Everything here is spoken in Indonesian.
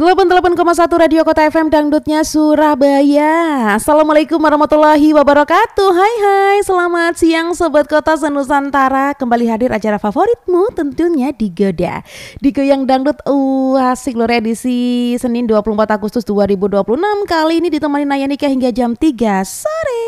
88,1 Radio Kota FM Dangdutnya Surabaya. Assalamualaikum warahmatullahi wabarakatuh. Hai, selamat siang Sobat Kota Senusantara. Kembali hadir acara favoritmu tentunya Digoda Digoyang Dangdut asik lho, edisi Senin 24 Agustus 2026. Kali ini ditemani Naya Nika hingga jam 3 sore.